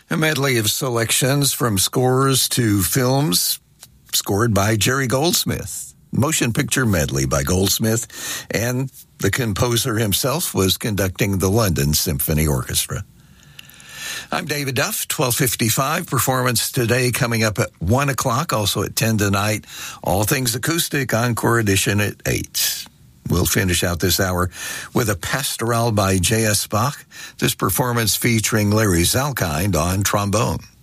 A medley of selections from scores to films scored by Jerry Goldsmith. Motion picture medley by Goldsmith, and the composer himself was conducting the London Symphony Orchestra. I'm David Duff, 12:55. Performance today coming up at 1 o'clock, also at 10 tonight. All Things Acoustic, Encore Edition at 8. We'll finish out this hour with a pastoral by J.S. Bach. This performance featuring Larry Zalkind on trombone.